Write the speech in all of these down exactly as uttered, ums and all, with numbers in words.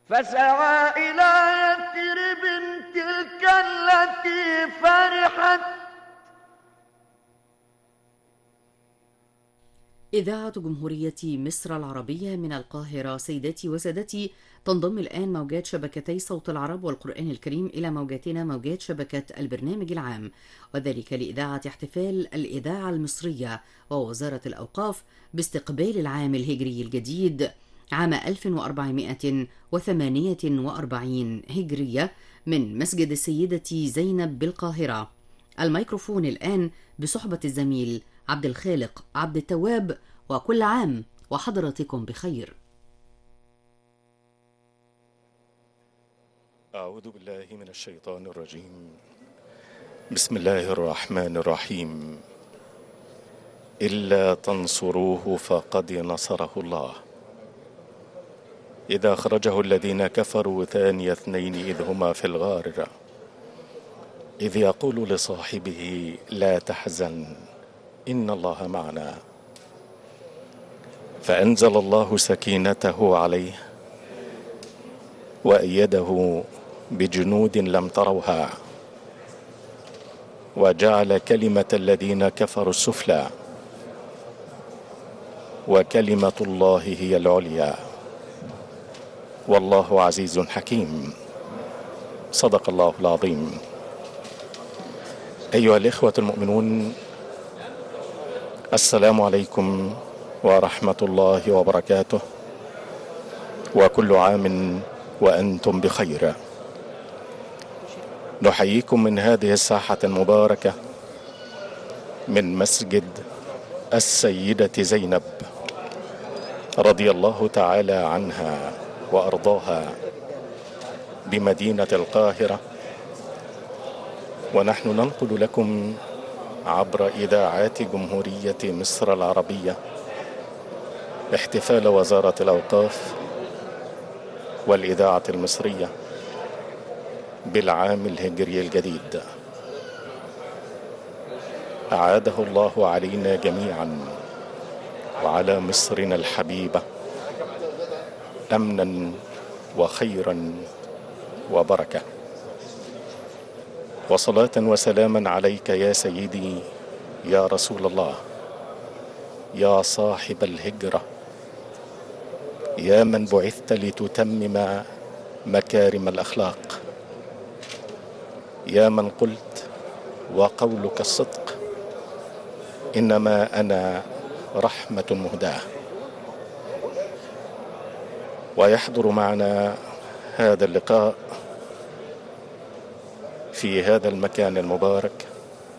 فسعى إلى يثرب تلك التي فرحت. إذاعة جمهورية مصر العربية من القاهرة. سيداتي وسادتي، تنضم الآن موجات شبكتي صوت العرب والقرآن الكريم إلى موجاتنا موجات شبكة البرنامج العام، وذلك لإذاعة احتفال الإذاعة المصرية ووزارة الأوقاف باستقبال العام الهجري الجديد عام ألف وأربعمائة وثمانية وأربعين هجرية من مسجد السيدة زينب بالقاهرة. الميكروفون الآن بصحبة الزميل عبد الخالق عبد التواب، وكل عام وحضراتكم بخير. أعوذ بالله من الشيطان الرجيم. بسم الله الرحمن الرحيم. إلا تنصروه فقد نصره الله إذا أخرجه الذين كفروا ثاني اثنين إذ هما في الغار إذ يقول لصاحبه لا تحزن إن الله معنا فأنزل الله سكينته عليه وأيده بجنود لم تروها وجعل كلمة الذين كفروا السفلى وكلمة الله هي العليا والله عزيز حكيم. صدق الله العظيم. أيها الإخوة المؤمنون، السلام عليكم ورحمة الله وبركاته، وكل عام وأنتم بخير. نحييكم من هذه الساحة المباركة من مسجد السيدة زينب رضي الله تعالى عنها وأرضاها بمدينة القاهرة، ونحن ننقل لكم عبر إذاعات جمهورية مصر العربية احتفال وزارة الأوقاف والإذاعة المصرية بالعام الهجري الجديد. أعاده الله علينا جميعا وعلى مصرنا الحبيبة أمنا وخيرا وبركة، وصلاة وسلاما عليك يا سيدي يا رسول الله، يا صاحب الهجرة، يا من بعثت لتتمم مكارم الأخلاق، يا من قلت وقولك الصدق إنما أنا رحمة مهداة. ويحضر معنا هذا اللقاء في هذا المكان المبارك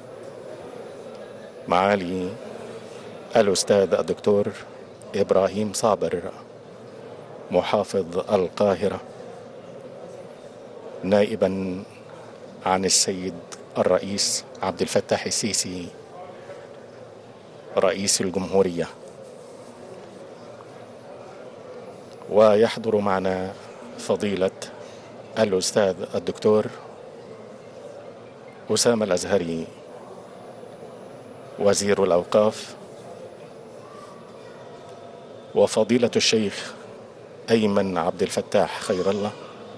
معالي الأستاذ الدكتور إبراهيم صابر محافظ القاهرة، نائبا عن السيد الرئيس عبد الفتاح السيسي رئيس الجمهورية. ويحضر معنا فضيلة الأستاذ الدكتور أسامة الأزهري وزير الأوقاف، وفضيلة الشيخ أيمن عبد الفتاح خير الله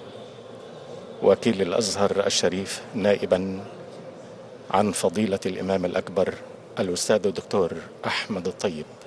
وكيل الأزهر الشريف، نائبا عن فضيلة الإمام الأكبر الأستاذ الدكتور أحمد الطيب.